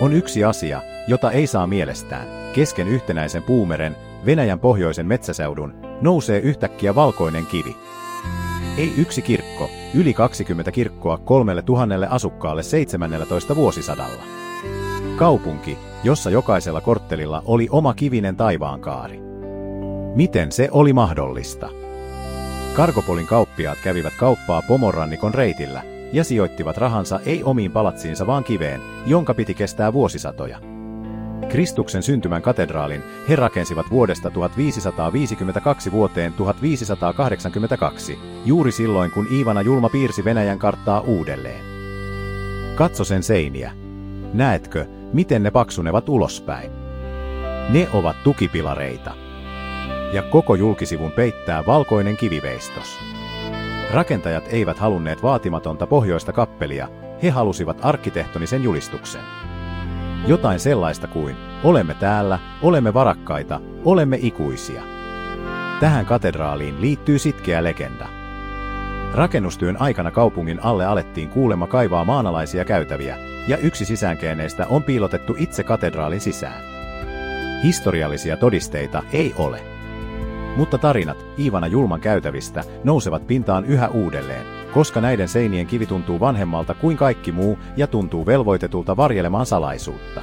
On yksi asia, jota ei saa mielestään. Kesken yhtenäisen puumeren, Venäjän pohjoisen metsäseudun, nousee yhtäkkiä valkoinen kivi. Ei yksi kirkko, yli 20 kirkkoa 3000 asukkaalle 17 vuosisadalla. Kaupunki, jossa jokaisella korttelilla oli oma kivinen taivaankaari. Miten se oli mahdollista? Kargopolin kauppiaat kävivät kauppaa Pomorrannikon reitillä ja sijoittivat rahansa ei omiin palatsiinsa vaan kiveen, jonka piti kestää vuosisatoja. Kristuksen syntymän katedraalin he rakensivat vuodesta 1552 vuoteen 1582, juuri silloin kun Iivana Julma piirsi Venäjän karttaa uudelleen. Katso sen seiniä. Näetkö, miten ne paksunevat ulospäin? Ne ovat tukipilareita. Ja koko julkisivun peittää valkoinen kiviveistos. Rakentajat eivät halunneet vaatimatonta pohjoista kappelia, he halusivat arkkitehtonisen julistuksen. Jotain sellaista kuin, olemme täällä, olemme varakkaita, olemme ikuisia. Tähän katedraaliin liittyy sitkeä legenda. Rakennustyön aikana kaupungin alle alettiin kuulemma kaivaa maanalaisia käytäviä, ja yksi sisäänkäänneistä on piilotettu itse katedraalin sisään. Historiallisia todisteita ei ole. Mutta tarinat Iivana Julman käytävistä nousevat pintaan yhä uudelleen, koska näiden seinien kivi tuntuu vanhemmalta kuin kaikki muu ja tuntuu velvoitetulta varjelemaan salaisuutta.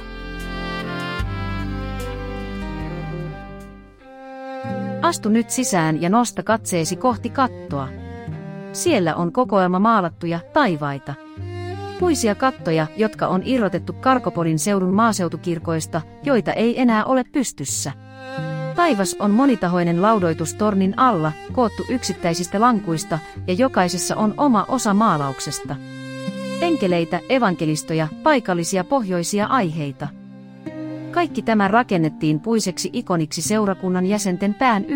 Astu nyt sisään ja nosta katseesi kohti kattoa. Siellä on kokoelma maalattuja taivaita. Puisia kattoja, jotka on irrotettu Kargopolin seudun maaseutukirkoista, joita ei enää ole pystyssä. Taivas on monitahoinen laudoitus tornin alla, koottu yksittäisistä lankuista, ja jokaisessa on oma osa maalauksesta. Enkeleitä, evankelistoja, paikallisia pohjoisia aiheita. Kaikki tämä rakennettiin puiseksi ikoniksi seurakunnan jäsenten pään